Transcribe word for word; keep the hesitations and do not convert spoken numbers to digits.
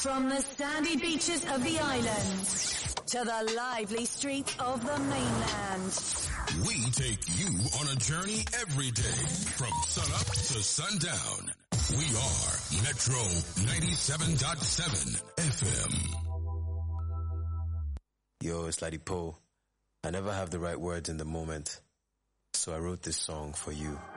From the sandy beaches of the island to the lively streets of the mainland, we take you on a journey every day from sunup to sundown. We are Metro ninety-seven point seven F M. Yo, it's Lady Poe. I never have the right words in the moment, so I wrote this song for you.